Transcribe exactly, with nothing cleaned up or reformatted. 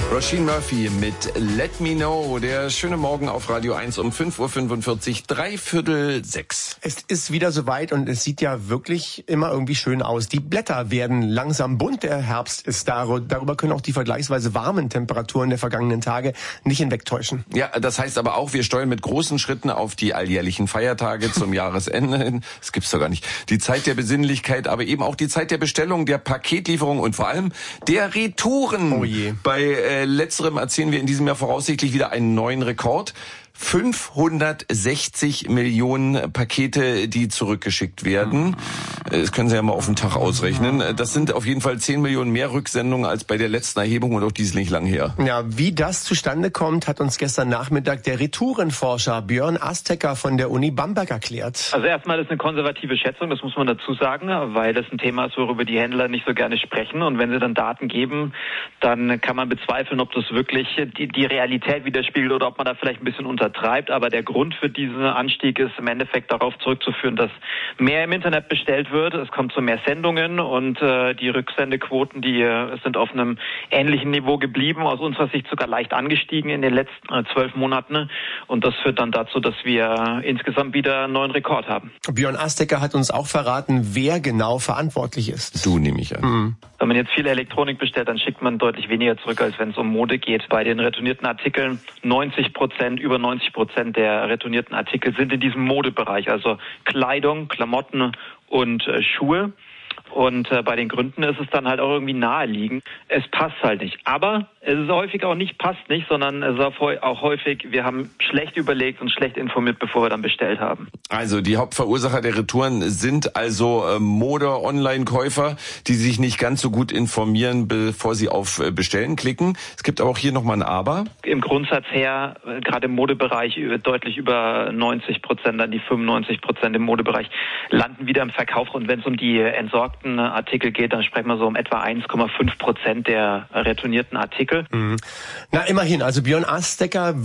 Roisin Murphy mit Let Me Know. Der schöne Morgen auf Radio eins um fünf Uhr fünfundvierzig, dreiviertel sechs. Es ist wieder soweit und es sieht ja wirklich immer irgendwie schön aus. Die Blätter werden langsam bunt, der Herbst ist da. Darüber können auch die vergleichsweise warmen Temperaturen der vergangenen Tage nicht hinwegtäuschen. Ja, das heißt aber auch, wir steuern mit großen Schritten auf die alljährlichen Feiertage zum Jahresende hin. Das gibt's doch gar nicht. Die Zeit der Besinnlichkeit, aber eben auch die Zeit der Bestellung, der Paketlieferung und vor allem der Retouren. Oh je. Bei äh, letzterem erzählen wir in diesem Jahr voraussichtlich wieder einen neuen Rekord. fünfhundertsechzig Millionen Pakete, die zurückgeschickt werden. Das können Sie ja mal auf den Tag ausrechnen. Das sind auf jeden Fall zehn Millionen mehr Rücksendungen als bei der letzten Erhebung und auch die ist nicht lang her. Ja, wie das zustande kommt, hat uns gestern Nachmittag der Retourenforscher Björn Astecker von der Uni Bamberg erklärt. Also erstmal ist eine konservative Schätzung, das muss man dazu sagen, weil das ein Thema ist, worüber die Händler nicht so gerne sprechen. Und wenn sie dann Daten geben, dann kann man bezweifeln, ob das wirklich die, die Realität widerspiegelt oder ob man da vielleicht ein bisschen unter treibt, aber der Grund für diesen Anstieg ist im Endeffekt darauf zurückzuführen, dass mehr im Internet bestellt wird. Es kommt zu mehr Sendungen und äh, die Rücksendequoten, die äh, sind auf einem ähnlichen Niveau geblieben, aus unserer Sicht sogar leicht angestiegen in den letzten äh, zwölf Monaten und das führt dann dazu, dass wir insgesamt wieder einen neuen Rekord haben. Björn Astecker hat uns auch verraten, wer genau verantwortlich ist. Du, nehme ich an. Mhm. Wenn man jetzt viel Elektronik bestellt, dann schickt man deutlich weniger zurück, als wenn es um Mode geht. Bei den retournierten Artikeln neunzig Prozent, über neunzig Prozent der retournierten Artikel sind in diesem Modebereich, also Kleidung, Klamotten und äh, Schuhe. Und äh, bei den Gründen ist es dann halt auch irgendwie naheliegend. Es passt halt nicht. Aber es ist häufig auch nicht, passt nicht, sondern es ist auch häufig, wir haben schlecht überlegt und schlecht informiert, bevor wir dann bestellt haben. Also die Hauptverursacher der Retouren sind also äh, Mode-Online-Käufer, die sich nicht ganz so gut informieren, bevor sie auf äh, Bestellen klicken. Es gibt aber auch hier nochmal ein Aber. Im Grundsatz her, äh, gerade im Modebereich, deutlich über neunzig Prozent, dann die fünfundneunzig Prozent im Modebereich, landen wieder im Verkauf. Und wenn es um die entsorgten Artikel geht, dann sprechen wir so um etwa eins Komma fünf Prozent der retournierten Artikel. Mhm. Na immerhin, also Björn Astecker